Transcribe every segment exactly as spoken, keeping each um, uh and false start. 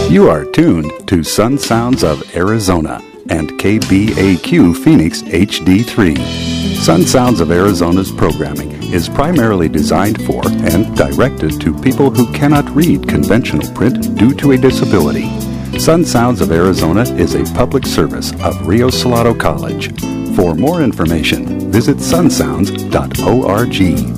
You are tuned to Sun Sounds of Arizona and K B A Q Phoenix H D three. Sun Sounds of Arizona's programming is primarily designed for and directed to people who cannot read conventional print due to a disability. Sun Sounds of Arizona is a public service of Rio Salado College. For more information, visit sun sounds dot org.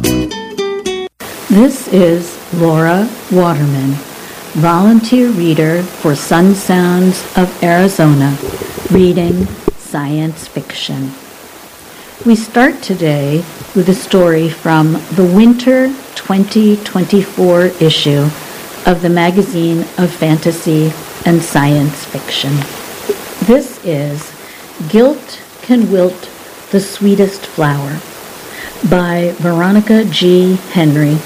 This is Laura Waterman, volunteer reader for Sun Sounds of Arizona, reading science fiction. We start today with a story from the winter twenty twenty-four issue of the Magazine of Fantasy and Science Fiction. This is Guilt Can Wilt the Sweetest Flower by Veronica G. Henry.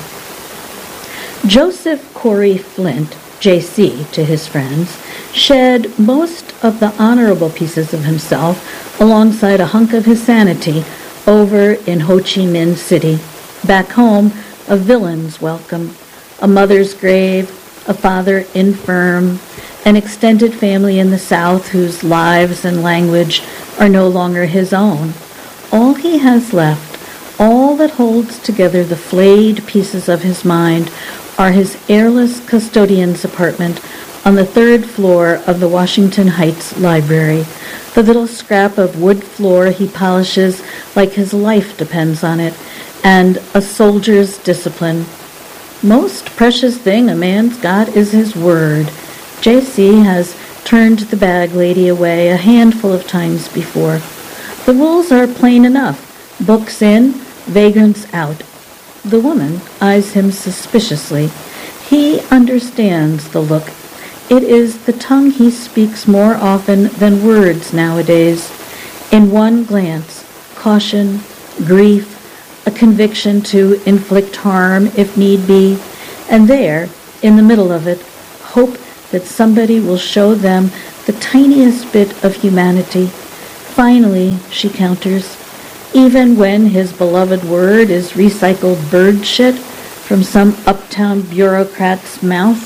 Joseph Corey Flint, J C to his friends, shed most of the honorable pieces of himself alongside a hunk of his sanity over in Ho Chi Minh City. Back home, a villain's welcome, a mother's grave, a father infirm, an extended family in the South whose lives and language are no longer his own. All he has left, all that holds together the flayed pieces of his mind, are his airless custodian's apartment on the third floor of the Washington Heights Library, the little scrap of wood floor he polishes like his life depends on it, and a soldier's discipline. Most precious thing a man's got is his word. J C has turned the bag lady away a handful of times before. The rules are plain enough. Books in, vagrants out. The woman eyes him suspiciously. He understands the look. It is the tongue he speaks more often than words nowadays. In one glance, caution, grief, a conviction to inflict harm if need be, and there, in the middle of it, hope that somebody will show them the tiniest bit of humanity. Finally, she counters, even when his beloved word is recycled bird shit from some uptown bureaucrat's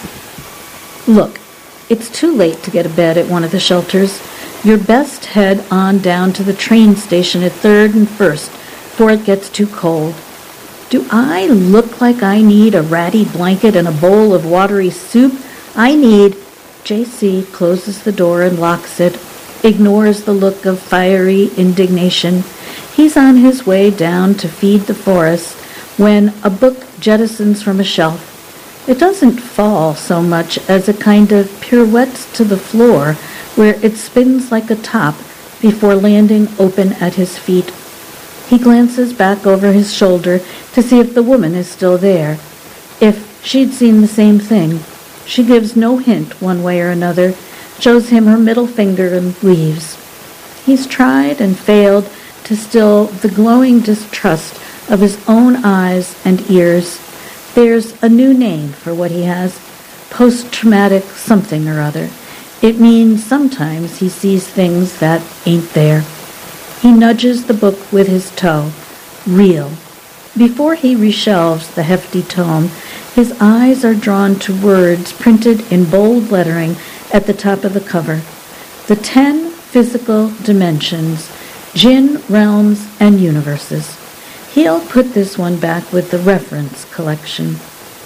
mouth. Look, it's too late to get a bed at one of the shelters. You're best head on down to the train station at third and first before it gets too cold. Do I look like I need a ratty blanket and a bowl of watery soup? I need... J C closes the door and locks it, ignores the look of fiery indignation. He's on his way down to feed the forest when a book jettisons from a shelf. It doesn't fall so much as it kind of pirouettes to the floor, where it spins like a top before landing open at his feet. He glances back over his shoulder to see if the woman is still there. If she'd seen the same thing. She gives no hint one way or another, shows him her middle finger and leaves. He's tried and failed to still the glowing distrust of his own eyes and ears. There's a new name for what he has, post-traumatic something or other. It means sometimes he sees things that ain't there. He nudges the book with his toe. Real. Before he reshelves the hefty tome, his eyes are drawn to words printed in bold lettering at the top of the cover. The ten physical dimensions, Jinn realms and universes. He'll put this one back with the reference collection.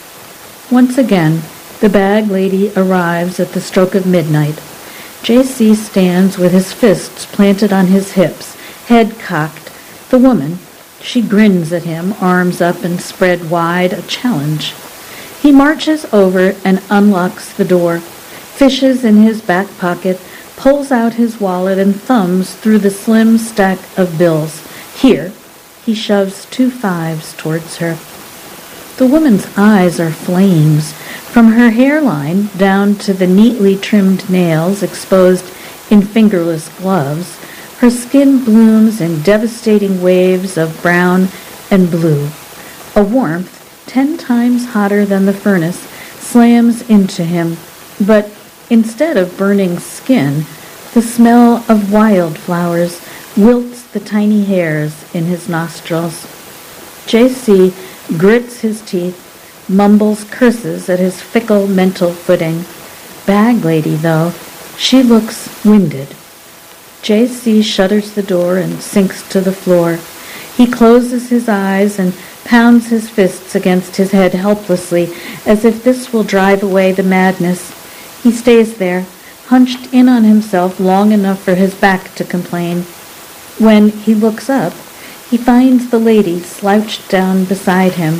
Once again, the bag lady arrives at the stroke of midnight. J C stands with his fists planted on his hips, head cocked. The woman, she grins at him, arms up and spread wide, a challenge. He marches over and unlocks the door, fishes in his back pocket, pulls out his wallet and thumbs through the slim stack of bills. Here, he shoves two fives towards her. The woman's eyes are flames. From her hairline down to the neatly trimmed nails exposed in fingerless gloves, her skin blooms in devastating waves of brown and blue. A warmth ten times hotter than the furnace slams into him, but instead of burning skin, the smell of wildflowers wilts the tiny hairs in his nostrils. J C grits his teeth, mumbles curses at his fickle mental footing. bag lady, though, she looks winded. J C shutters the door and sinks to the floor. He closes his eyes and pounds his fists against his head helplessly, as if this will drive away the madness. He stays there, hunched in on himself long enough for his back to complain. When he looks up, he finds the lady slouched down beside him.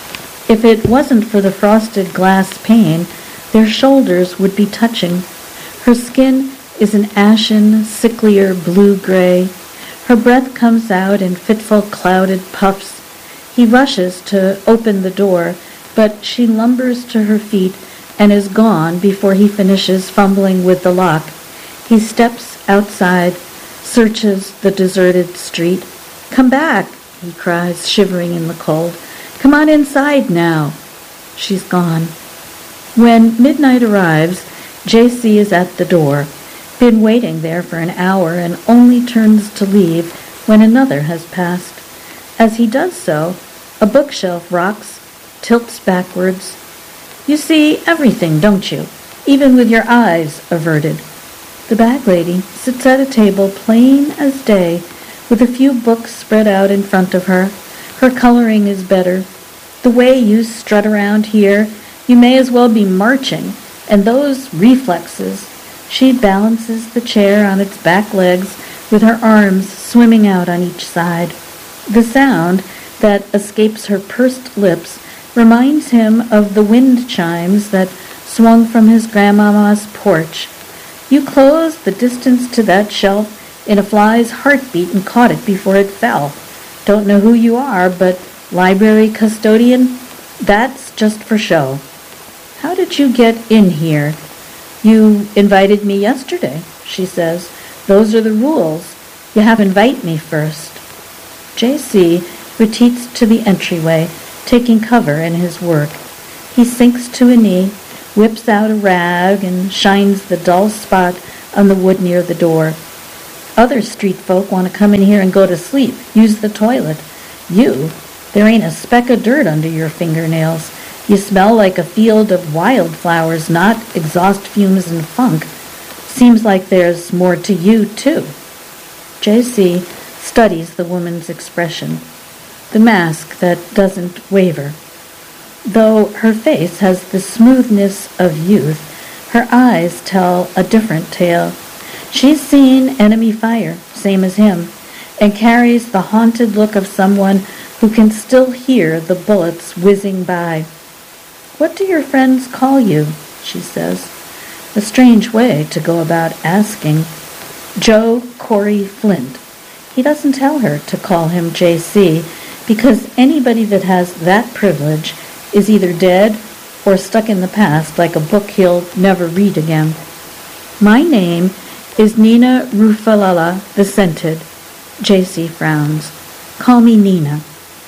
If it wasn't for the frosted glass pane, their shoulders would be touching. Her skin is an ashen, sicklier blue-gray. Her breath comes out in fitful, clouded puffs. He rushes to open the door, but she lumbers to her feet and is gone before he finishes fumbling with the lock. He steps outside, searches the deserted street. "Come back," he cries, shivering in the cold. "Come on inside now." She's gone. When midnight arrives, J C is at the door, been waiting there for an hour, and only turns to leave when another has passed. As he does so, a bookshelf rocks, tilts backwards. "You see everything, don't you? Even with your eyes averted." The bag lady sits at a table plain as day, with a few books spread out in front of her. Her coloring is better. The way you strut around here, you may as well be marching, and those reflexes. She balances the chair on its back legs with her arms swimming out on each side. The sound that escapes her pursed lips reminds him of the wind chimes that swung from his grandmama's porch. You closed the distance to that shelf in a fly's heartbeat and caught it before it fell. Don't know who you are, but library custodian? That's just for show. How did you get in here? You invited me yesterday, she says. Those are the rules. You have to invite me first. J C retreats to the entryway, taking cover in his work. He sinks to a knee, whips out a rag, and shines the dull spot on the wood near the door. Other street folk want to come in here and go to sleep, use the toilet. You, there ain't a speck of dirt under your fingernails. You smell like a field of wildflowers, not exhaust fumes and funk. Seems like there's more to you, too. J C studies the woman's expression, the mask that doesn't waver. Though her face has the smoothness of youth, her eyes tell a different tale. She's seen enemy fire, same as him, and carries the haunted look of someone who can still hear the bullets whizzing by. "What do your friends call you?" she says. A strange way to go about asking. Joe Corey Flint. He doesn't tell her to call him J C, because anybody that has that privilege is either dead or stuck in the past like a book he'll never read again. "My name is Nina Rufalala the Scented." J C frowns. "Call me Nina."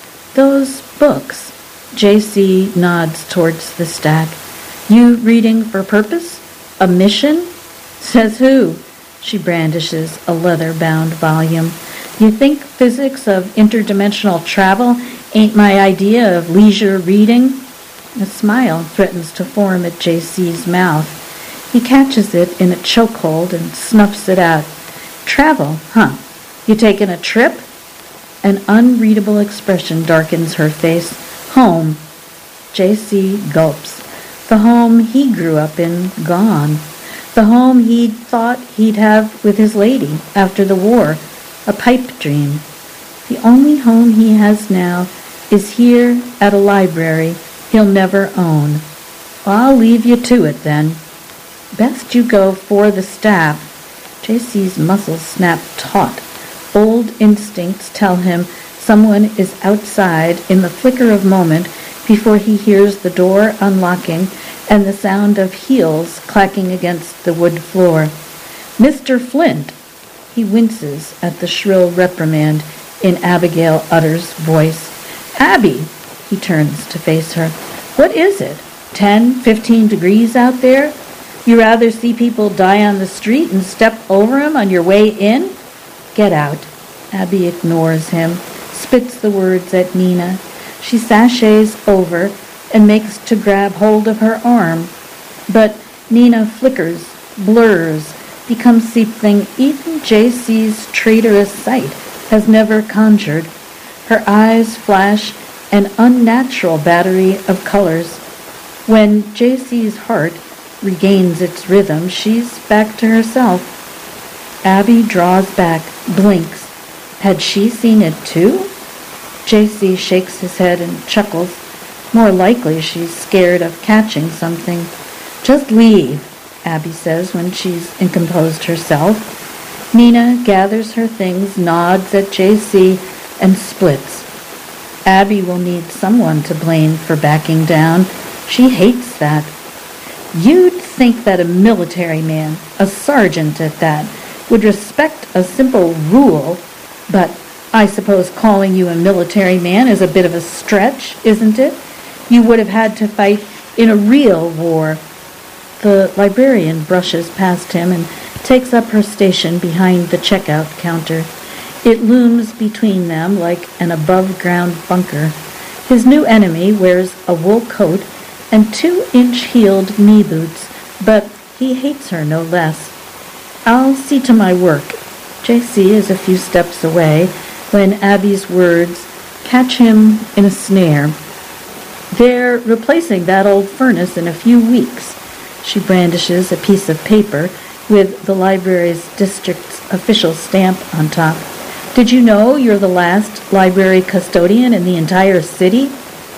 "Those books." J C nods towards the stack. "You reading for purpose? A mission?" "Says who?" She brandishes a leather-bound volume. "You think physics of interdimensional travel ain't my idea of leisure reading?" A smile threatens to form at J C's mouth. He catches it in a chokehold and snuffs it out. "Travel, huh? You taking a trip?" An unreadable expression darkens her face. "Home." J C gulps. The home he grew up in, gone. The home he'd thought he'd have with his lady after the war. A pipe dream. The only home he has now is here at a library he'll never own. "I'll leave you to it, then." "Best you go for the staff." J C's muscles snap taut. Old instincts tell him someone is outside in the flicker of moment before he hears the door unlocking and the sound of heels clacking against the wood floor. "Mister Flint!" He winces at the shrill reprimand in Abigail Utter's voice. "Abby!" He turns to face her. "What is it? Ten, fifteen degrees out there? You rather see people die on the street and step over 'em on your way in? Get out." Abby ignores him, spits the words at Nina. She sashays over and makes to grab hold of her arm. But Nina flickers, blurs, becomes something even J C's traitorous sight has never conjured. Her eyes flash an unnatural battery of colors. When J C's heart regains its rhythm, she's back to herself. Abby draws back, blinks. Had she seen it too? J C shakes his head and chuckles. More likely she's scared of catching something. Just leave, Abby says when she's incomposed herself. Nina gathers her things, nods at J C, and splits. Abby will need someone to blame for backing down. She hates that. You'd think that a military man, a sergeant at that, would respect a simple rule, but I suppose calling you a military man is a bit of a stretch, isn't it? You would have had to fight in a real war. The librarian brushes past him and takes up her station behind the checkout counter. It looms between them like an above-ground bunker. His new enemy wears a wool coat and two-inch-heeled knee boots, but he hates her no less. I'll see to my work. J C is a few steps away when Abby's words catch him in a snare. They're replacing that old furnace in a few weeks. She brandishes a piece of paper with the library's district's official stamp on top. Did you know you're the last library custodian in the entire city?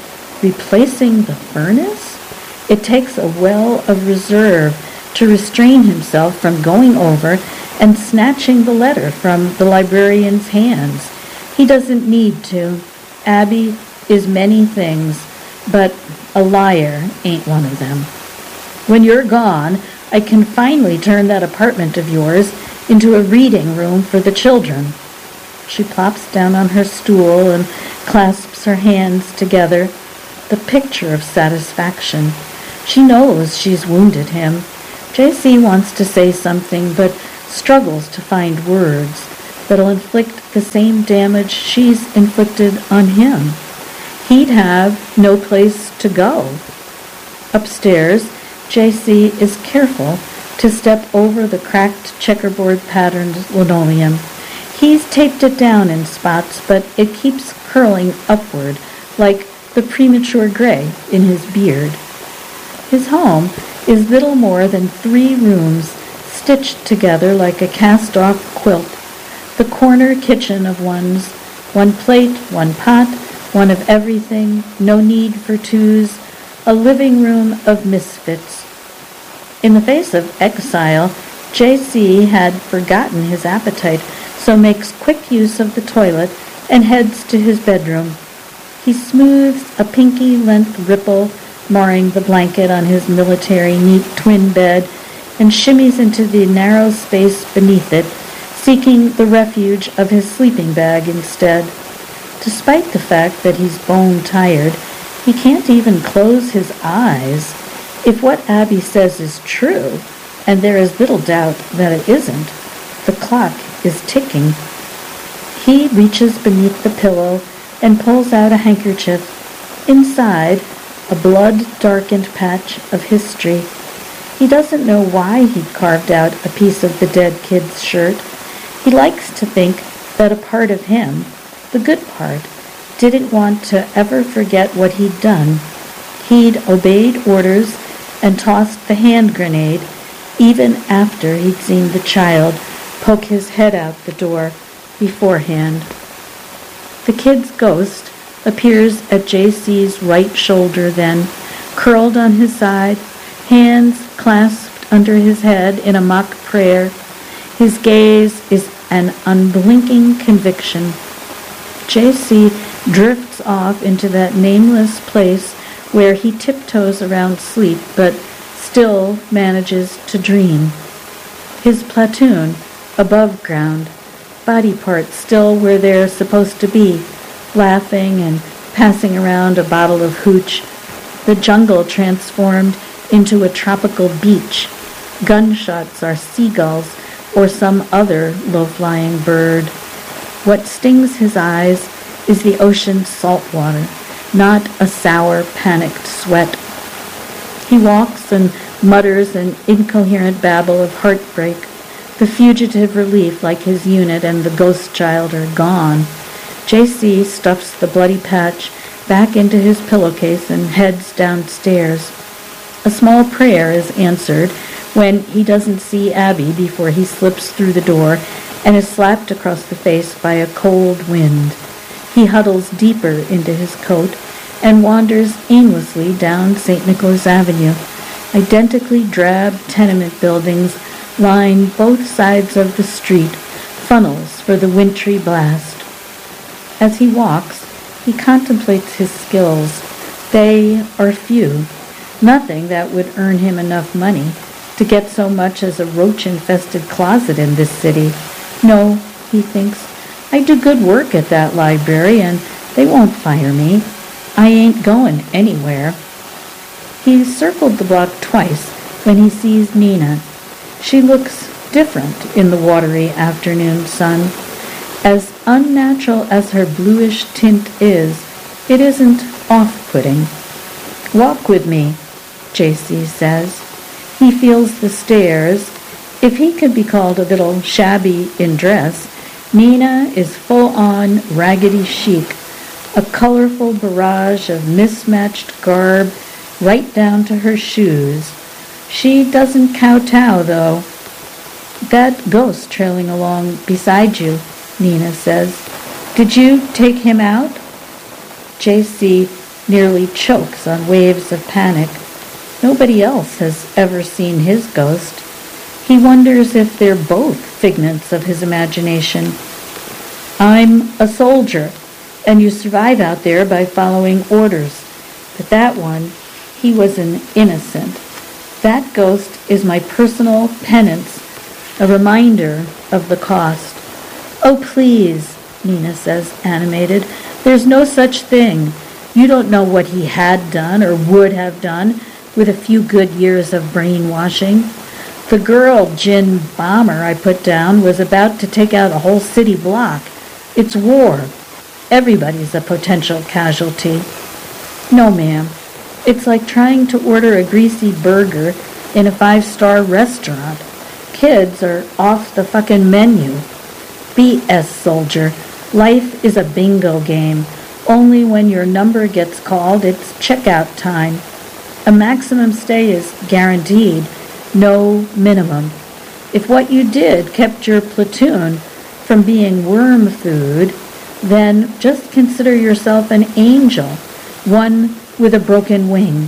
Replacing the furnace? It takes a well of reserve to restrain himself from going over and snatching the letter from the librarian's hands. He doesn't need to. Abby is many things, but a liar ain't one of them. When you're gone, I can finally turn that apartment of yours into a reading room for the children. She plops down on her stool and clasps her hands together, the picture of satisfaction. She knows she's wounded him. J C wants to say something, but struggles to find words that'll inflict the same damage she's inflicted on him. He'd have no place to go. Upstairs, J C is careful to step over the cracked checkerboard-patterned linoleum. He's taped it down in spots, but it keeps curling upward like the premature gray in his beard. His home is little more than three rooms stitched together like a cast-off quilt. The corner kitchen of one's, one plate, one pot, one of everything, no need for twos, a living room of misfits. In the face of exile, J C had forgotten his appetite, so makes quick use of the toilet and heads to his bedroom. He smooths a pinky-length ripple, marring the blanket on his military neat twin bed, and shimmies into the narrow space beneath it, seeking the refuge of his sleeping bag instead. Despite the fact that he's bone-tired, he can't even close his eyes. If what Abby says is true, and there is little doubt that it isn't, the clock is ticking. He reaches beneath the pillow and pulls out a handkerchief. Inside, a blood-darkened patch of history. He doesn't know why he'd carved out a piece of the dead kid's shirt. He likes to think that a part of him, the good part, didn't want to ever forget what he'd done. He'd obeyed orders and tossed the hand grenade even after he'd seen the child poke his head out the door beforehand. The kid's ghost appears at J C's right shoulder then, curled on his side, hands clasped under his head in a mock prayer. His gaze is an unblinking conviction. J C drifts off into that nameless place where he tiptoes around sleep but still manages to dream. His platoon, above ground, body parts still where they're supposed to be, laughing and passing around a bottle of hooch. The jungle transformed into a tropical beach. Gunshots are seagulls or some other low-flying bird. What stings his eyes is the ocean's salt water, not a sour, panicked sweat. He walks and mutters an incoherent babble of heartbreak. The fugitive relief, like his unit and the ghost child, are gone. J C stuffs the bloody patch back into his pillowcase and heads downstairs. A small prayer is answered when he doesn't see Abby before he slips through the door and is slapped across the face by a cold wind. He huddles deeper into his coat and wanders aimlessly down Saint Nicholas Avenue. Identically drab tenement buildings line both sides of the street, funnels for the wintry blast. As he walks, he contemplates his skills. They are few. Nothing that would earn him enough money to get so much as a roach-infested closet in this city. No, he thinks, I do good work at that library and they won't fire me. I ain't going anywhere. He circled the block twice when he sees Nina. She looks different in the watery afternoon sun. As unnatural as her bluish tint is, it isn't off-putting. Walk with me, J C says. He feels the stairs. If he could be called a little shabby in dress, Nina is full-on raggedy chic, a colorful barrage of mismatched garb right down to her shoes. She doesn't kowtow, though. That ghost trailing along beside you, Nina says. Did you take him out? J C nearly chokes on waves of panic. Nobody else has ever seen his ghost. He wonders if they're both figments of his imagination. I'm a soldier, and you survive out there by following orders. But that one, he was an innocent. That ghost is my personal penance, a reminder of the cost. Oh, please, Nina says, animated. There's no such thing. You don't know what he had done or would have done with a few good years of brainwashing. The girl, Gin Bomber, I put down, was about to take out a whole city block. It's war. Everybody's a potential casualty. No, ma'am. It's like trying to order a greasy burger in a five-star restaurant. Kids are off the fucking menu. B S, soldier. Life is a bingo game. Only when your number gets called, it's checkout time. A maximum stay is guaranteed, no minimum. If what you did kept your platoon from being worm food, then just consider yourself an angel, one with a broken wing.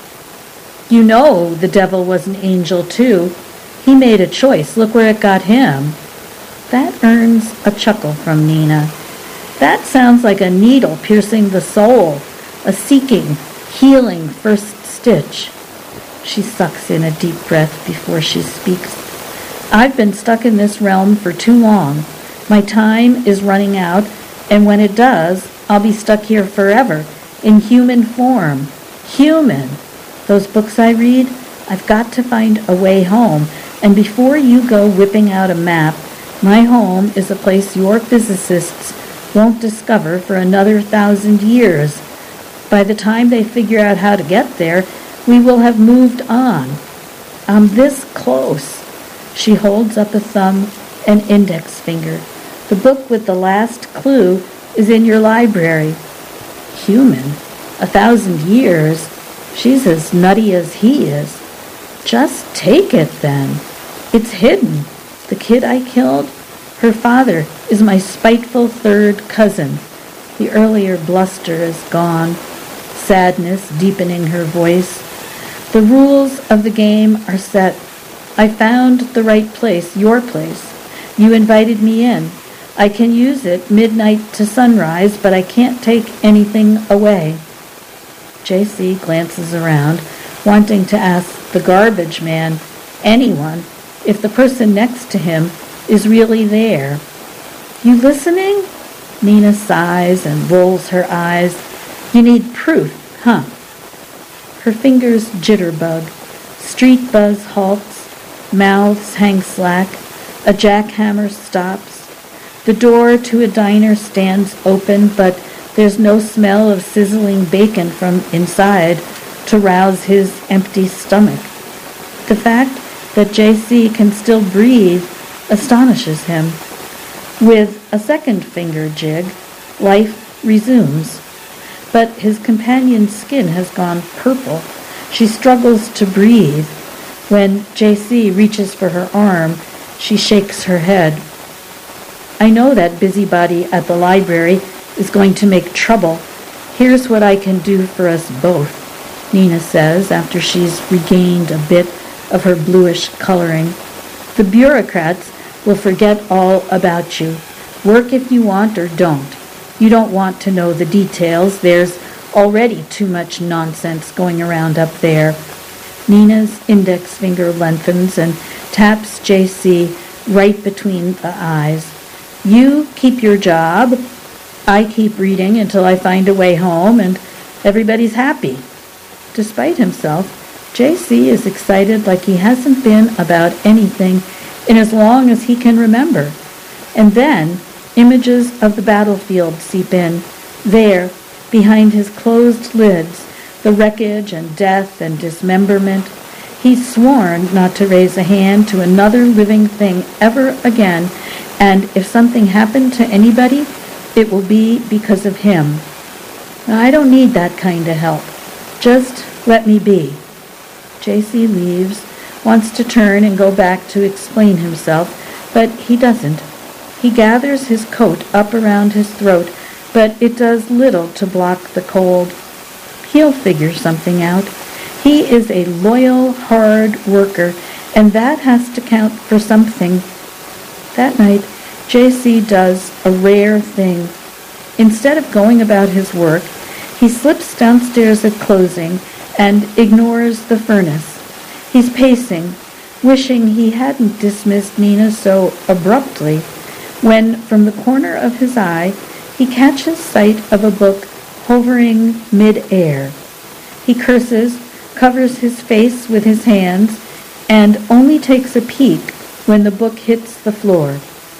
You know the devil was an angel too. He made a choice. Look where it got him. That earns a chuckle from Nina. That sounds like a needle piercing the soul, a seeking, healing first stitch. She sucks in a deep breath before she speaks. I've been stuck in this realm for too long. My time is running out, and when it does, I'll be stuck here forever, in human form. Human. Those books I read, I've got to find a way home, and before you go whipping out a map, my home is a place your physicists won't discover for another thousand years. By the time they figure out how to get there, we will have moved on. I'm this close. She holds up a thumb and index finger. The book with the last clue is in your library. Human? A thousand years? She's as nutty as he is. Just take it then. It's hidden. The kid I killed, her father is my spiteful third cousin. The earlier bluster is gone, sadness deepening her voice. The rules of the game are set. I found the right place, your place. You invited me in. I can use it midnight to sunrise, but I can't take anything away. J C glances around, wanting to ask the garbage man, anyone, if the person next to him is really there. You listening? Nina sighs and rolls her eyes. You need proof, huh? Her fingers jitterbug. Street buzz halts. Mouths hang slack. A jackhammer stops. The door to a diner stands open, but there's no smell of sizzling bacon from inside to rouse his empty stomach. The fact that J C can still breathe astonishes him. With a second finger jig, life resumes. But his companion's skin has gone purple. She struggles to breathe. When J C reaches for her arm, she shakes her head. I know that busybody at the library is going to make trouble. Here's what I can do for us both, Nina says after she's regained a bit of her bluish coloring. The bureaucrats will forget all about you. Work if you want or don't. You don't want to know the details. There's already too much nonsense going around up there. Nina's index finger lengthens and taps J C right between the eyes. You keep your job. I keep reading until I find a way home, and everybody's happy. Despite himself, J C is excited like he hasn't been about anything in as long as he can remember. And then images of the battlefield seep in. There, behind his closed lids, the wreckage and death and dismemberment. He's sworn not to raise a hand to another living thing ever again, and if something happened to anybody, it will be because of him. I don't need that kind of help. Just let me be. J C leaves, wants to turn and go back to explain himself, but he doesn't. He gathers his coat up around his throat, but it does little to block the cold. He'll figure something out. He is a loyal, hard worker, and that has to count for something. That night, J C does a rare thing. Instead of going about his work, he slips downstairs at closing and ignores the furnace. He's pacing, wishing he hadn't dismissed Nina so abruptly, when from the corner of his eye he catches sight of a book hovering mid-air. He curses, covers his face with his hands, and only takes a peek when the book hits the floor.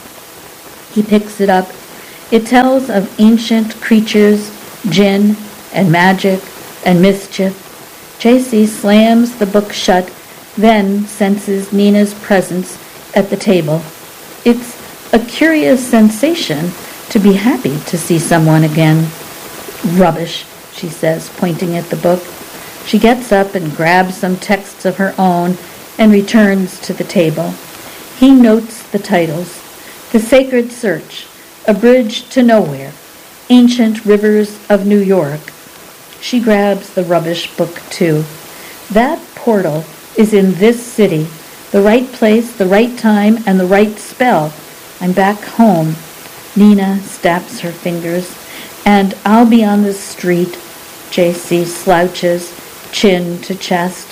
He picks it up. It tells of ancient creatures, jinn, and magic, and mischief. J C slams the book shut, then senses Nina's presence at the table. It's a curious sensation to be happy to see someone again. Rubbish, she says, pointing at the book. She gets up and grabs some texts of her own and returns to the table. He notes the titles. The Sacred Search, A Bridge to Nowhere, Ancient Rivers of New York. She grabs the rubbish book, too. That portal is in this city. The right place, the right time, and the right spell. I'm back home. Nina snaps her fingers. And I'll be on the street. J C slouches, chin to chest.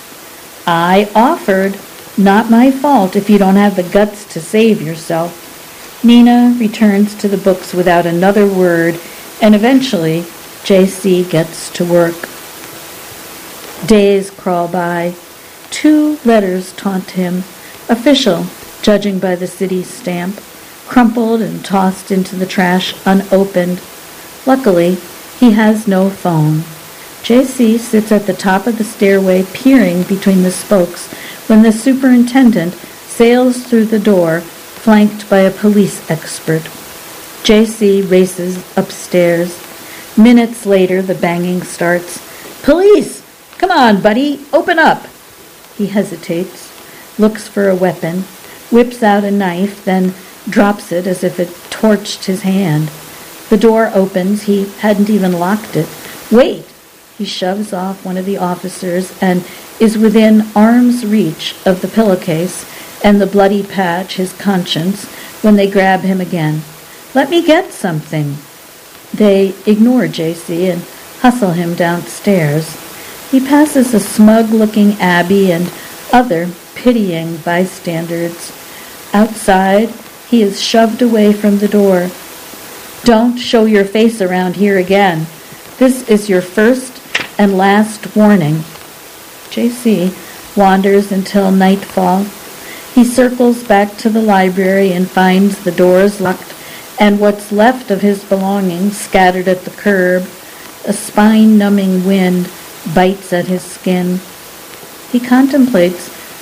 I offered. Not my fault if you don't have the guts to save yourself. Nina returns to the books without another word, and eventually J C gets to work. Days crawl by. Two letters taunt him. Official, judging by the city's stamp. Crumpled and tossed into the trash unopened. Luckily, he has no phone. J C sits at the top of the stairway peering between the spokes when the superintendent sails through the door, flanked by a police expert. J C races upstairs. Minutes later, the banging starts. Police! Come on, buddy, open up! He hesitates, looks for a weapon, whips out a knife, then drops it as if it torched his hand. The door opens. He hadn't even locked it. Wait! He shoves off one of the officers and is within arm's reach of the pillowcase and the bloody patch, his conscience, when they grab him again. Let me get something. They ignore J C and hustle him downstairs. He passes a smug-looking Abby and other pitying bystanders. Outside, he is shoved away from the door. Don't show your face around here again. This is your first and last warning. J C wanders until nightfall. He circles back to the library and finds the doors locked and what's left of his belongings scattered at the curb. A spine-numbing wind bites at his skin. He contemplates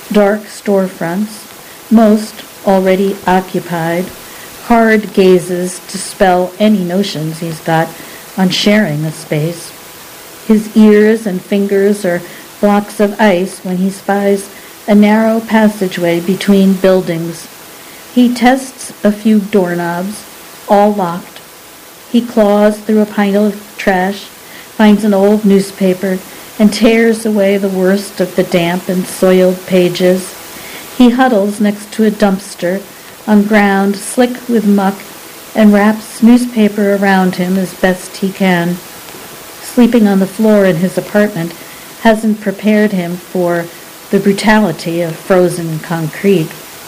dark storefronts, most already occupied, hard gazes dispel any notions he's got on sharing a space. His ears and fingers are blocks of ice when he spies a narrow passageway between buildings. He tests a few doorknobs, all locked. He claws through a pile of trash, finds an old newspaper, and tears away the worst of the damp and soiled pages. He huddles next to a dumpster on ground slick with muck and wraps newspaper around him as best he can. Sleeping on the floor in his apartment hasn't prepared him for the brutality of frozen concrete.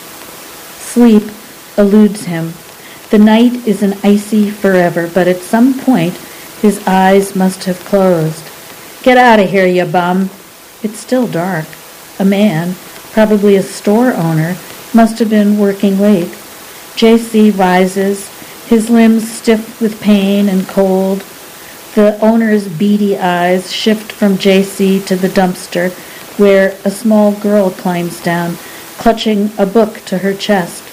Sleep eludes him. The night is an icy forever, but at some point his eyes must have closed. Get out of here, you bum. It's still dark. A man, probably a store owner, must have been working late. J C rises, his limbs stiff with pain and cold. The owner's beady eyes shift from J C to the dumpster, where a small girl climbs down, clutching a book to her chest.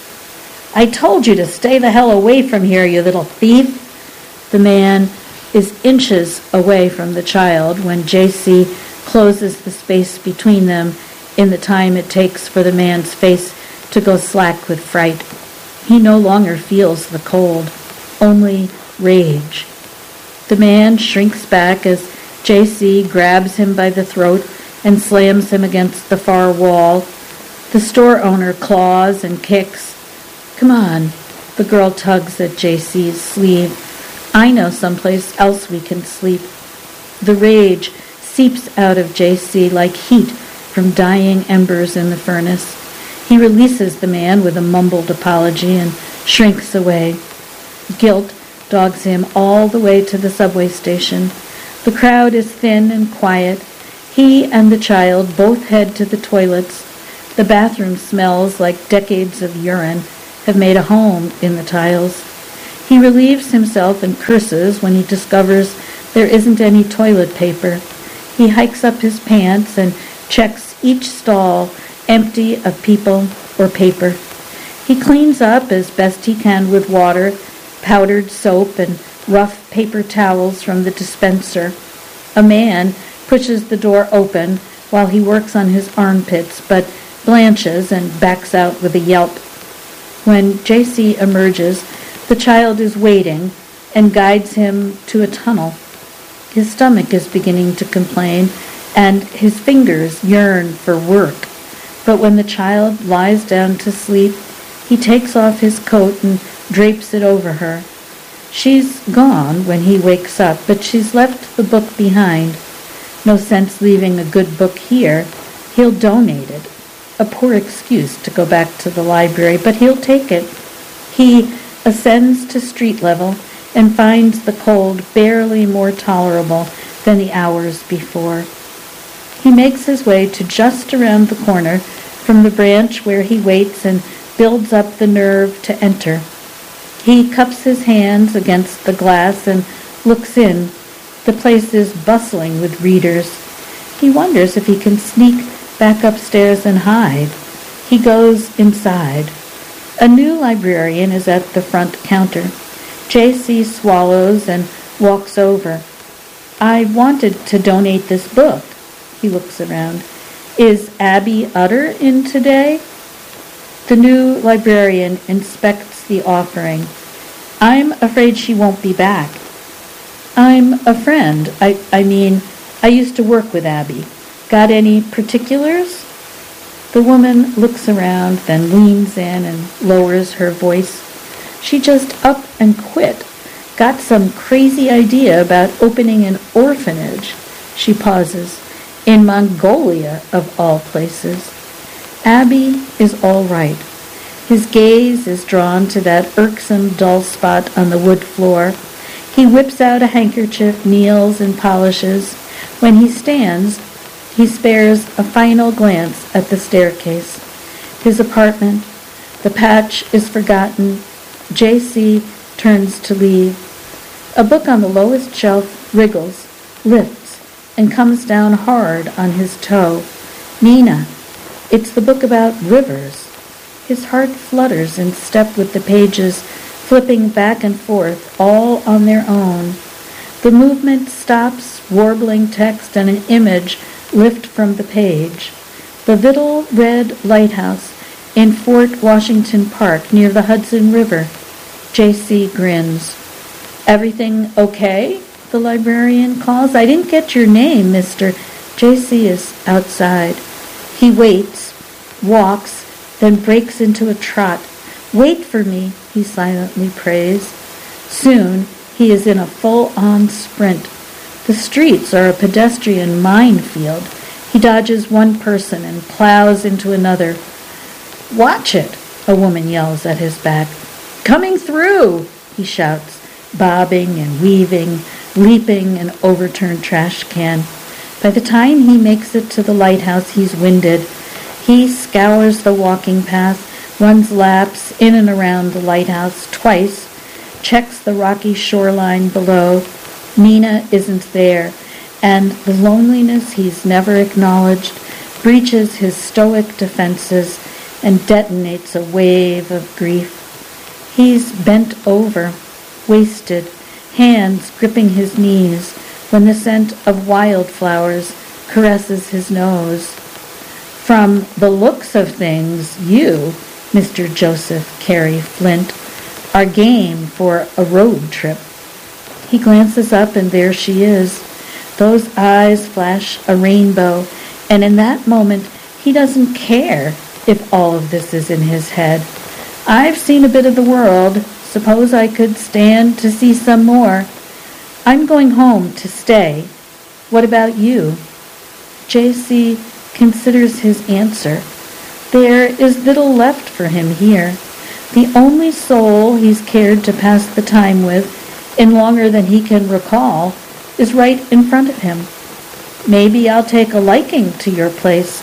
I told you to stay the hell away from here, you little thief. The man is inches away from the child when J C closes the space between them in the time it takes for the man's face to go slack with fright. He no longer feels the cold, only rage. The man shrinks back as J C grabs him by the throat and slams him against the far wall. The store owner claws and kicks. Come on, the girl tugs at J C's sleeve. I know someplace else we can sleep. The rage seeps out of J C like heat from dying embers in the furnace. He releases the man with a mumbled apology and shrinks away. Guilt dogs him all the way to the subway station. The crowd is thin and quiet. He and the child both head to the toilets. The bathroom smells like decades of urine have made a home in the tiles. He relieves himself and curses when he discovers there isn't any toilet paper. He hikes up his pants and checks each stall empty of people or paper. He cleans up as best he can with water, powdered soap, and rough paper towels from the dispenser. A man pushes the door open while he works on his armpits, but blanches and backs out with a yelp. When J C emerges, the child is waiting and guides him to a tunnel. His stomach is beginning to complain, and his fingers yearn for work. But when the child lies down to sleep, he takes off his coat and drapes it over her. She's gone when he wakes up, but she's left the book behind. No sense leaving a good book here. He'll donate it. A poor excuse to go back to the library, but he'll take it. He ascends to street level and finds the cold barely more tolerable than the hours before. He makes his way to just around the corner from the branch where he waits and builds up the nerve to enter. He cups his hands against the glass and looks in. The place is bustling with readers. He wonders if he can sneak back upstairs and hide. He goes inside. A new librarian is at the front counter. J C swallows and walks over. I wanted to donate this book. He looks around. Is Abby Utter in today? The new librarian inspects the offering. I'm afraid she won't be back. I'm a friend. I, I mean, I used to work with Abby. Got any particulars? The woman looks around, then leans in and lowers her voice. She just up and quit. Got some crazy idea about opening an orphanage. She pauses. In Mongolia, of all places. Abby is all right. His gaze is drawn to that irksome dull spot on the wood floor. He whips out a handkerchief, kneels, and polishes. When he stands, he spares a final glance at the staircase. His apartment. The patch is forgotten. J C turns to leave. A book on the lowest shelf wriggles, lifts, and comes down hard on his toe. Nina. It's the book about rivers. His heart flutters in step with the pages, flipping back and forth, all on their own. The movement stops, warbling text and an image lift from the page. The little red lighthouse in Fort Washington Park near the Hudson River. J C grins. Everything okay? The librarian calls. I didn't get your name, mister. J C is outside. He waits, walks, then breaks into a trot. Wait for me, he silently prays. Soon he is in a full-on sprint. The streets are a pedestrian minefield. He dodges one person and plows into another. Watch it, a woman yells at his back. Coming through, he shouts, bobbing and weaving, leaping an overturned trash can. By the time he makes it to the lighthouse, he's winded. He scours the walking path, runs laps in and around the lighthouse twice, checks the rocky shoreline below. Nina isn't there, and the loneliness he's never acknowledged breaches his stoic defenses and detonates a wave of grief. He's bent over, wasted, hands gripping his knees when the scent of wildflowers caresses his nose. From the looks of things, you, Mister Joseph Carey Flint, are game for a road trip. He glances up, and there she is. Those eyes flash a rainbow, and in that moment, he doesn't care if all of this is in his head. I've seen a bit of the world. Suppose I could stand to see some more. I'm going home to stay. What about you? J C considers his answer. There is little left for him here. The only soul he's cared to pass the time with in longer than he can recall is right in front of him. Maybe I'll take a liking to your place.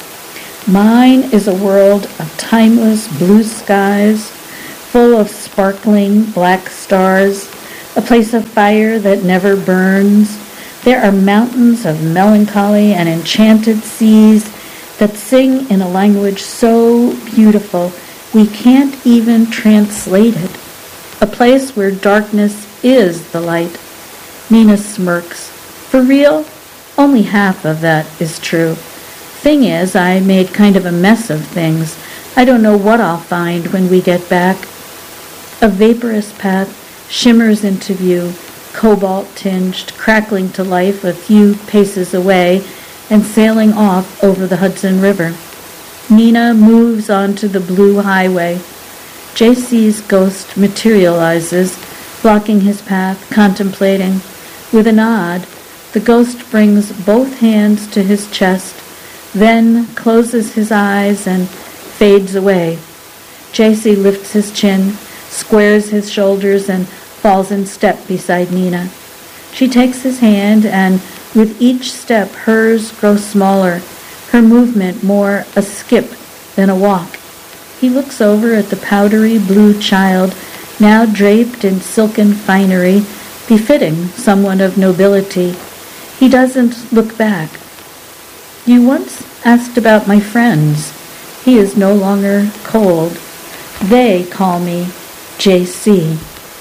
Mine is a world of timeless blue skies, full of sparkling black stars, a place of fire that never burns. There are mountains of melancholy and enchanted seas that sing in a language so beautiful we can't even translate it. A place where darkness is the light. Nina smirks. For real? Only half of that is true. Thing is, I made kind of a mess of things. I don't know what I'll find when we get back. A vaporous path shimmers into view, cobalt-tinged, crackling to life a few paces away and sailing off over the Hudson River. Nina moves onto the blue highway. J C's ghost materializes, blocking his path, contemplating. With a nod, the ghost brings both hands to his chest, then closes his eyes and fades away. J C lifts his chin, squares his shoulders, and falls in step beside Nina. She takes his hand, and with each step hers grows smaller, her movement more a skip than a walk. He looks over at the powdery blue child, now draped in silken finery, befitting someone of nobility. He doesn't look back. You once asked about my friends. He is no longer cold. They call me J C.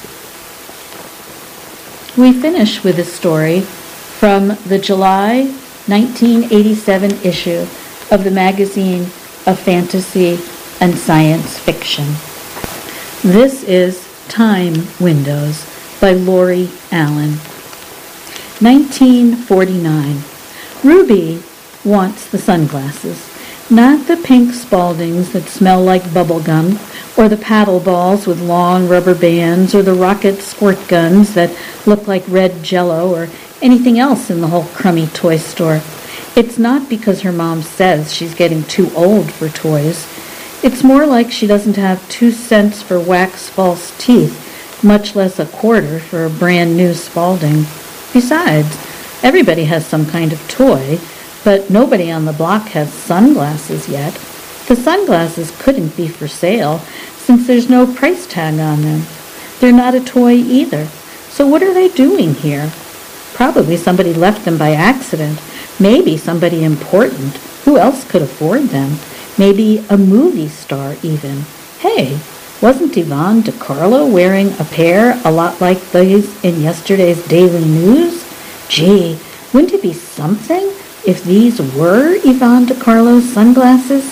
We finish with a story from the July nineteen eighty-seven issue of the magazine of fantasy and science fiction. This is Time Windows by Lori Allen. nineteen forty-nine. Ruby wants the sunglasses, not the pink Spaldings that smell like bubble gum, or the paddle balls with long rubber bands, or the rocket squirt guns that look like red Jell-O, or anything else in the whole crummy toy store. It's not because her mom says she's getting too old for toys. It's more like she doesn't have two cents for wax false teeth, much less a quarter for a brand new Spalding. Besides, everybody has some kind of toy, but nobody on the block has sunglasses yet. The sunglasses couldn't be for sale, since there's no price tag on them. They're not a toy either. So what are they doing here? Probably somebody left them by accident. Maybe somebody important. Who else could afford them? maybe a movie star even. Hey, wasn't Yvonne DiCarlo wearing a pair a lot like these in yesterday's Daily News? Gee, wouldn't it be something if these were Yvonne DiCarlo's sunglasses?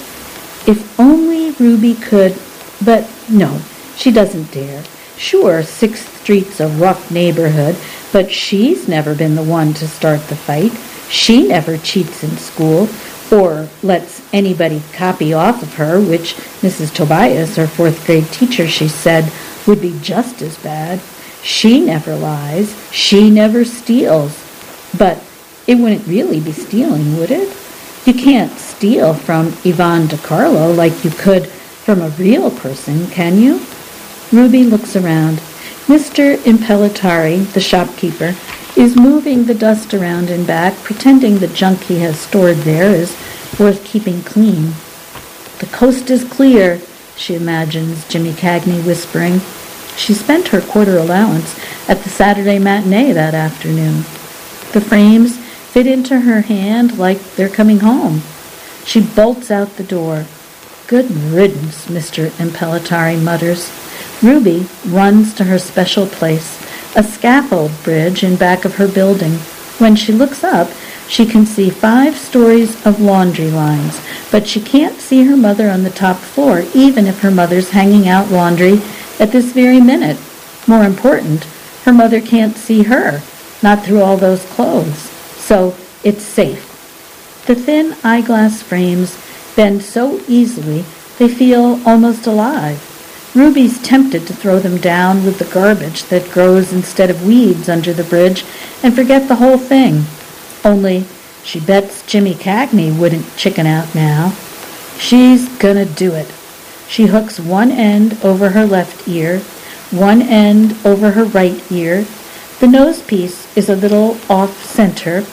If only Ruby could, but no, she doesn't dare. Sure, Sixth Street's a rough neighborhood, but she's never been the one to start the fight. She never cheats in school or lets anybody copy off of her, which Missus Tobias, her fourth grade teacher, she said would be just as bad. She never lies. She never steals. But it wouldn't really be stealing, would it? You can't steal from Yvonne DiCarlo like you could from a real person, can you? Ruby looks around. Mister Impellitteri, the shopkeeper, is moving the dust around and back, pretending the junk he has stored there is worth keeping clean. The coast is clear, she imagines Jimmy Cagney whispering. She spent her quarter allowance at the Saturday matinee that afternoon. The frames fit into her hand like they're coming home. She bolts out the door. Good riddance, Mister Impellitteri mutters. Ruby runs to her special place, a scaffold bridge in back of her building. When she looks up, she can see five stories of laundry lines, but she can't see her mother on the top floor, even if her mother's hanging out laundry at this very minute. More important, her mother can't see her, not through all those clothes. So it's safe. The thin eyeglass frames bend so easily they feel almost alive. Ruby's tempted to throw them down with the garbage that grows instead of weeds under the bridge and forget the whole thing. Only she bets Jimmy Cagney wouldn't chicken out now. She's gonna do it. She hooks one end over her left ear, one end over her right ear. The nose piece is a little off-center,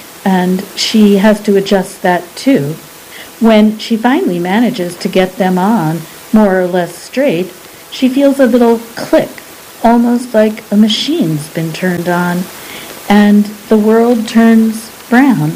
and she has to adjust that too. When she finally manages to get them on more or less straight, she feels a little click, almost like a machine's been turned on, and the world turns brown,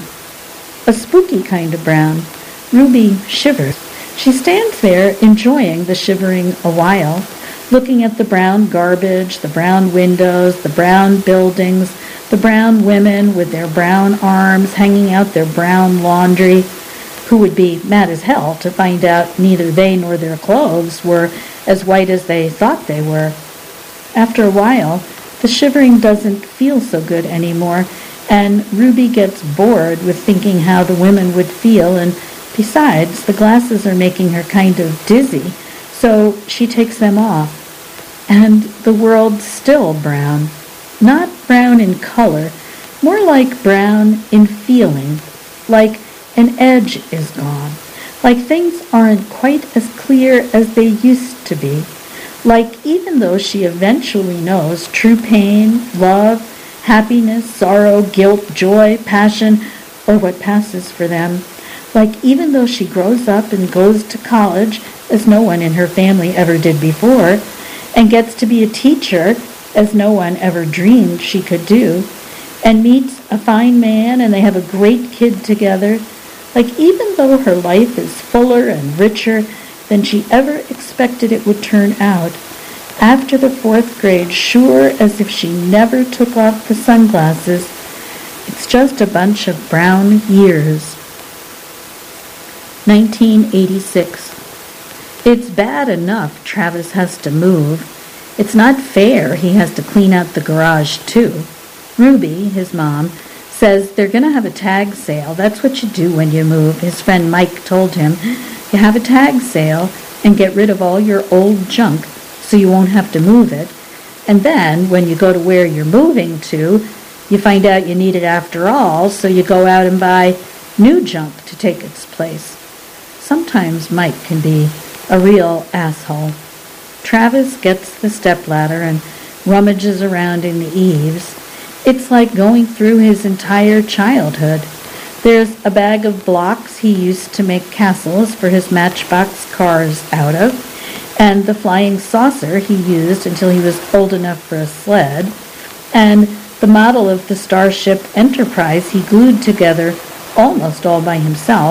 a spooky kind of brown. Ruby shivers. She stands there enjoying the shivering a while, looking at the brown garbage, the brown windows, the brown buildings, the brown women with their brown arms hanging out their brown laundry, who would be mad as hell to find out neither they nor their clothes were as white as they thought they were. After a while, the shivering doesn't feel so good anymore, and Ruby gets bored with thinking how the women would feel, and besides, the glasses are making her kind of dizzy, so she takes them off. And the world's still brown. Not brown in color, more like brown in feeling, like an edge is gone, like things aren't quite as clear as they used to be, like even though she eventually knows true pain, love, happiness, sorrow, guilt, joy, passion, or what passes for them, like even though she grows up and goes to college, as no one in her family ever did before, and gets to be a teacher, as no one ever dreamed she could do, and meets a fine man and they have a great kid together, like even though her life is fuller and richer than she ever expected it would turn out, after the fourth grade, sure as if she never took off the sunglasses, it's just a bunch of brown years. nineteen eighty-six. It's bad enough Travis has to move. It's not fair he has to clean out the garage, too. Ruby, his mom, says they're going to have a tag sale. That's what you do when you move. His friend Mike told him, you have a tag sale and get rid of all your old junk so you won't have to move it. And then, when you go to where you're moving to, you find out you need it after all, so you go out and buy new junk to take its place. Sometimes Mike can be a real asshole. Travis gets the stepladder and rummages around in the eaves. It's like going through his entire childhood. There's a bag of blocks he used to make castles for his Matchbox cars out of, and the flying saucer he used until he was old enough for a sled, and the model of the Starship Enterprise he glued together almost all by himself,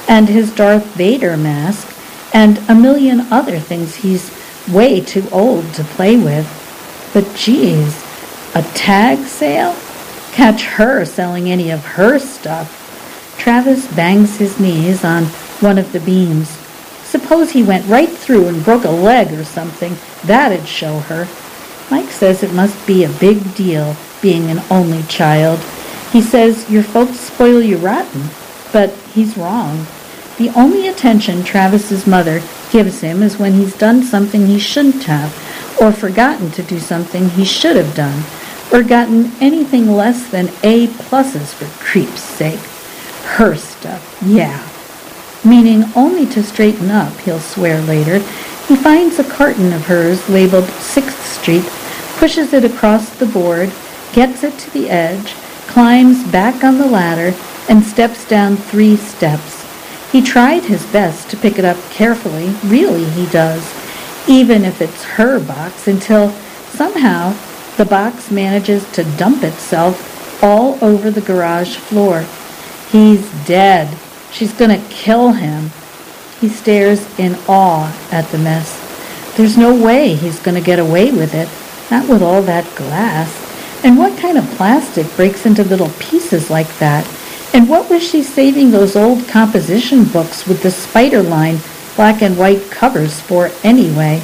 and his Darth Vader mask, and a million other things he's way too old to play with. But geez, a tag sale? Catch her selling any of her stuff. Travis bangs his knees on one of the beams. Suppose he went right through and broke a leg or something. That'd show her. Mike says it must be a big deal being an only child. He says your folks spoil you rotten, but he's wrong. The only attention Travis's mother gives him is when he's done something he shouldn't have, or forgotten to do something he should have done, or gotten anything less than A pluses for creep's sake. Her stuff, yeah. Meaning only to straighten up, he'll swear later. He finds a carton of hers labeled sixth Street, pushes it across the board, gets it to the edge, climbs back on the ladder, and steps down three steps. He tried his best to pick it up carefully, really he does, even if it's her box, until somehow the box manages to dump itself all over the garage floor. He's dead. She's gonna kill him. He stares in awe at the mess. There's no way he's gonna get away with it, not with all that glass. And what kind of plastic breaks into little pieces like that? And what was she saving those old composition books with the spider line black and white covers for anyway?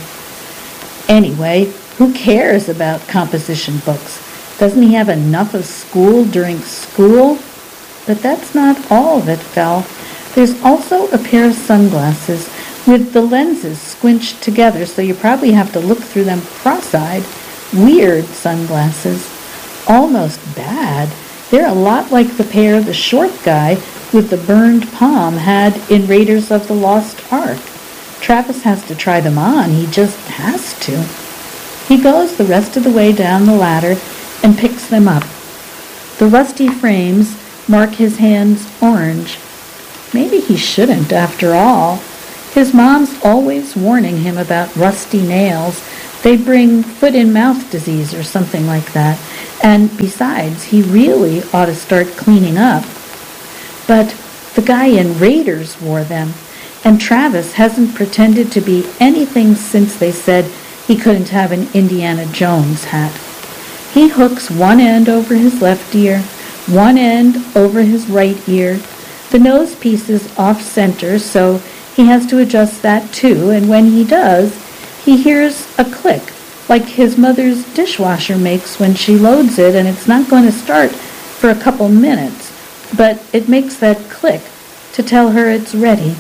Anyway, who cares about composition books? Doesn't he have enough of school during school? But that's not all that fell. There's also a pair of sunglasses with the lenses squinched together, so you probably have to look through them cross-eyed. Weird sunglasses. Almost bad. They're a lot like the pair the short guy with the burned palm had in Raiders of the Lost Ark. Travis has to try them on. He just has to. He goes the rest of the way down the ladder and picks them up. The rusty frames mark his hands orange. Maybe he shouldn't, after all. His mom's always warning him about rusty nails. They bring foot-and-mouth disease or something like that. And besides, he really ought to start cleaning up. But the guy in Raiders wore them, and Travis hasn't pretended to be anything since they said he couldn't have an Indiana Jones hat. He hooks one end over his left ear, one end over his right ear. The nose piece is off-center, so he has to adjust that too, and when he does, he hears a click, like his mother's dishwasher makes when she loads it, and it's not going to start for a couple minutes, but it makes that click to tell her it's ready.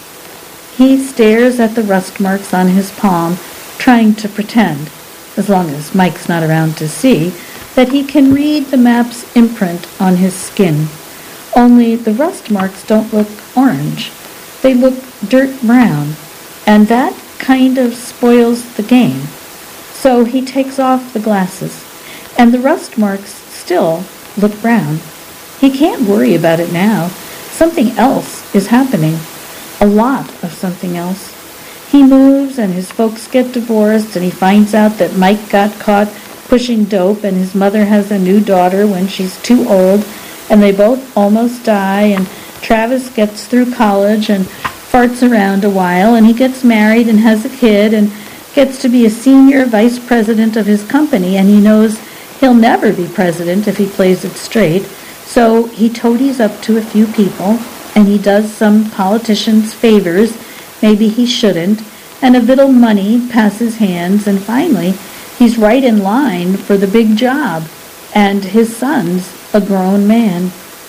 He stares at the rust marks on his palm, trying to pretend, as long as Mike's not around to see, that he can read the map's imprint on his skin. Only the rust marks don't look orange. They look dirt brown, and that kind of spoils the game. So he takes off the glasses, and the rust marks still look brown. He can't worry about it now. Something else is happening. A lot of something else. He moves, and his folks get divorced, and he finds out that Mike got caught pushing dope, and his mother has a new daughter when she's too old, and they both almost die, and Travis gets through college and farts around a while, and he gets married and has a kid and gets to be a senior vice president of his company, and he knows he'll never be president if he plays it straight. So he toadies up to a few people, and he does some politicians favors maybe he shouldn't, and a little money passes hands, and finally he's right in line for the big job, and his son's a grown man.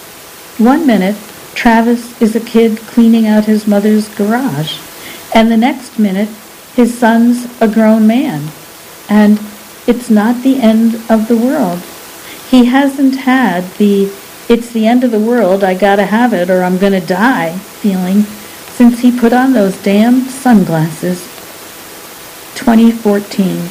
One minute, Travis is a kid cleaning out his mother's garage, and the next minute, his son's a grown man, and it's not the end of the world. He hasn't had the it's the end of the world, I gotta have it or I'm gonna die feeling since he put on those damn sunglasses. twenty fourteen.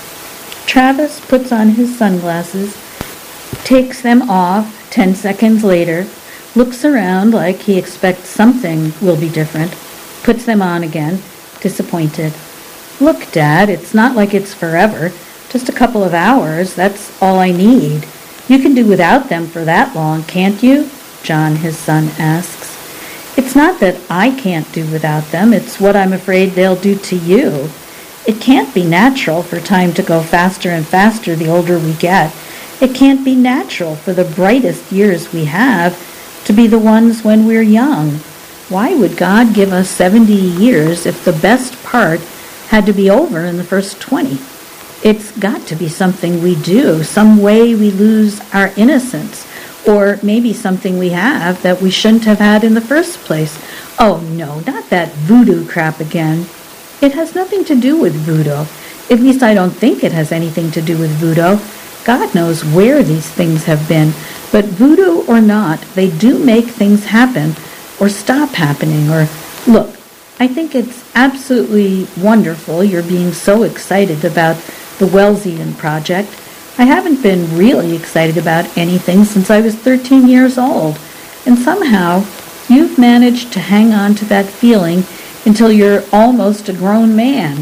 Travis puts on his sunglasses, takes them off ten seconds later, looks around like he expects something will be different, puts them on again, disappointed. Look, Dad, it's not like it's forever. Just a couple of hours, that's all I need. You can do without them for that long, can't you? John, his son, asks. It's not that I can't do without them, it's what I'm afraid they'll do to you. It can't be natural for time to go faster and faster the older we get. It can't be natural for the brightest years we have to be the ones when we're young. Why would God give us seventy years if the best part had to be over in the first twenty? It's got to be something we do, some way we lose our innocence, or maybe something we have that we shouldn't have had in the first place. Oh no, not that voodoo crap again. It has nothing to do with voodoo. At least I don't think it has anything to do with voodoo. God knows where these things have been. But voodoo or not, they do make things happen or stop happening. Or look, I think it's absolutely wonderful you're being so excited about the Wellesian Project. I haven't been really excited about anything since I was thirteen years old. And somehow you've managed to hang on to that feeling until you're almost a grown man.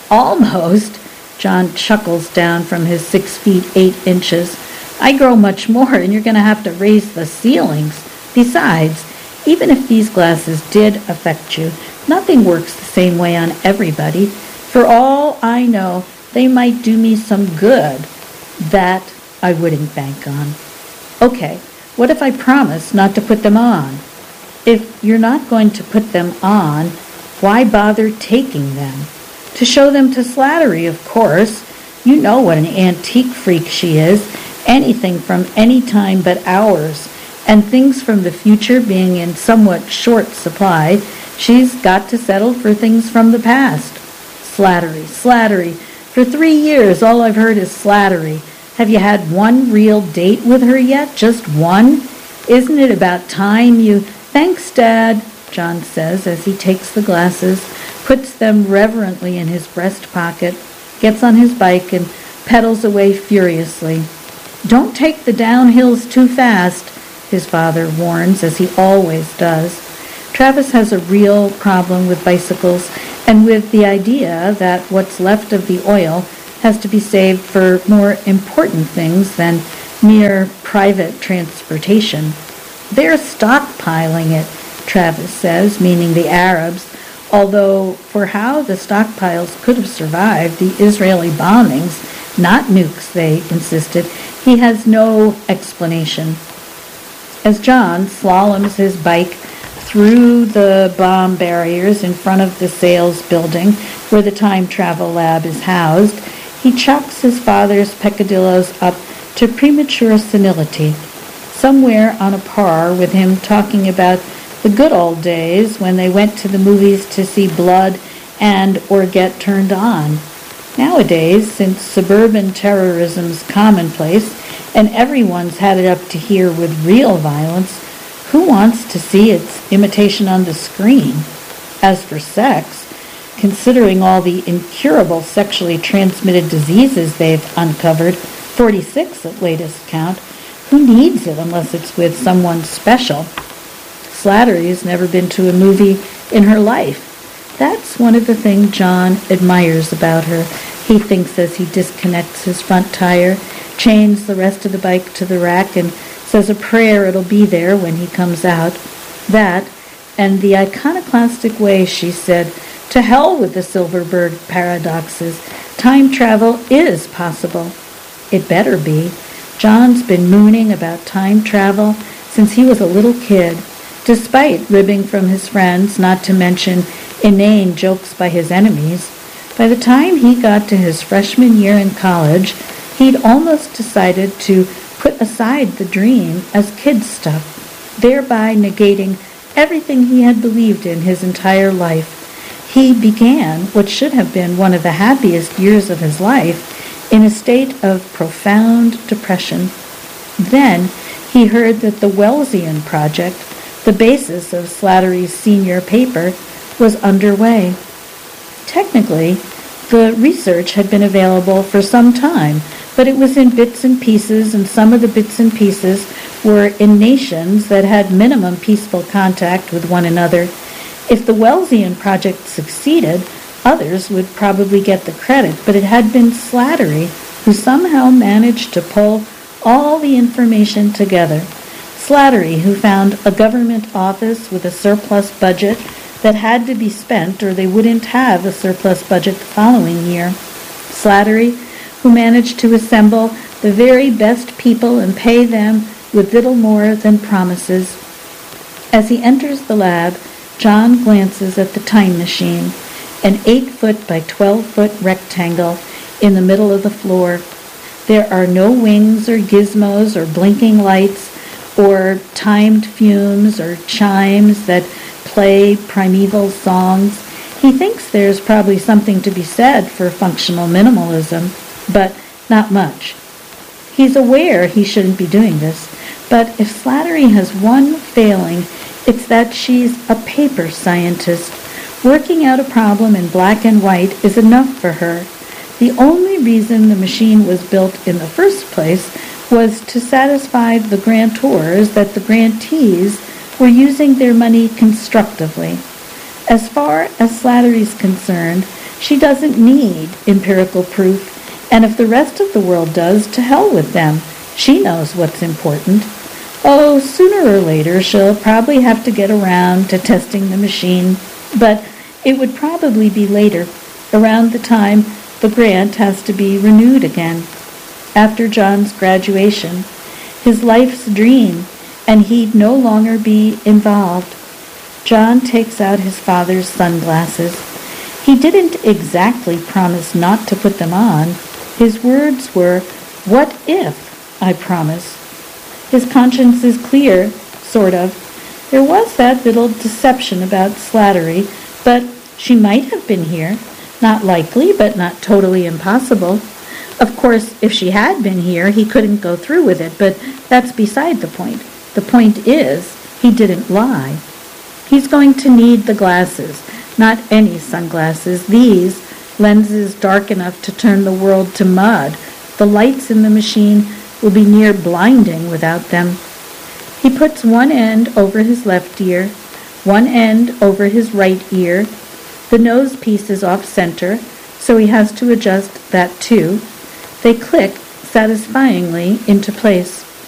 Almost? John chuckles down from his six feet eight inches. I grow much more, and you're going to have to raise the ceilings. Besides, even if these glasses did affect you, nothing works the same way on everybody. For all I know, they might do me some good. That I wouldn't bank on. Okay, what if I promise not to put them on? If you're not going to put them on, why bother taking them? To show them to Slattery, of course. You know what an antique freak she is. Anything from any time but ours. And things from the future being in somewhat short supply, she's got to settle for things from the past. Slattery, Slattery. For three years, all I've heard is Slattery. Have you had one real date with her yet? Just one? Isn't it about time you... Thanks, Dad, John says as he takes the glasses, puts them reverently in his breast pocket, gets on his bike, and pedals away furiously. Don't take the downhills too fast, his father warns, as he always does. Travis has a real problem with bicycles and with the idea that what's left of the oil has to be saved for more important things than mere private transportation. They're stockpiling it, Travis says, meaning the Arabs, although for how the stockpiles could have survived the Israeli bombings, not nukes, they insisted, he has no explanation. As John slaloms his bike through the bomb barriers in front of the sales building where the time travel lab is housed, he chalks his father's peccadillos up to premature senility, somewhere on a par with him talking about the good old days when they went to the movies to see blood and or get turned on. Nowadays, since suburban terrorism's commonplace and everyone's had it up to here with real violence, who wants to see its imitation on the screen? As for sex, considering all the incurable sexually transmitted diseases they've uncovered, forty-six at latest count, who needs it unless it's with someone special? Slattery's never been to a movie in her life. That's one of the things John admires about her, he thinks as he disconnects his front tire, chains the rest of the bike to the rack, and says a prayer it'll be there when he comes out. That, and the iconoclastic way she said, to hell with the Silverberg paradoxes. Time travel is possible. It better be. John's been mooning about time travel since he was a little kid, despite ribbing from his friends, not to mention inane jokes by his enemies. By the time he got to his freshman year in college, he'd almost decided to put aside the dream as kid stuff, thereby negating everything he had believed in his entire life. He began what should have been one of the happiest years of his life in a state of profound depression. Then he heard that the Wellesian Project, the basis of Slattery's senior paper, was underway. Technically, the research had been available for some time, but it was in bits and pieces, and some of the bits and pieces were in nations that had minimum peaceful contact with one another. If the Wellesian Project succeeded, others would probably get the credit, but it had been Slattery who somehow managed to pull all the information together. Slattery, who found a government office with a surplus budget that had to be spent or they wouldn't have a surplus budget the following year. Slattery, who managed to assemble the very best people and pay them with little more than promises. As he enters the lab, John glances at the time machine, an eight-foot by twelve-foot rectangle in the middle of the floor. There are no wings or gizmos or blinking lights or timed fumes or chimes that play primeval songs. He thinks there's probably something to be said for functional minimalism, but not much. He's aware he shouldn't be doing this, but if Slattery has one failing, it's that she's a paper scientist. Working out a problem in black and white is enough for her. The only reason the machine was built in the first place was to satisfy the grantors that the grantees were using their money constructively. As far as Slattery's concerned, she doesn't need empirical proof, and if the rest of the world does, to hell with them. She knows what's important. Oh, sooner or later she'll probably have to get around to testing the machine, but it would probably be later, around the time the grant has to be renewed again. After John's graduation, his life's dream, and he'd no longer be involved. John takes out his father's sunglasses. He didn't exactly promise not to put them on. His words were, "What if I promise?" His conscience is clear, sort of. There was that little deception about Slattery, but she might have been here. Not likely, but not totally impossible. Of course, if she had been here, he couldn't go through with it, but that's beside the point. The point is, he didn't lie. He's going to need the glasses, not any sunglasses. These, lenses dark enough to turn the world to mud. The lights in the machine will be near blinding without them. He puts one end over his left ear, one end over his right ear. The nose piece is off-center, so he has to adjust that too. They click satisfyingly into place.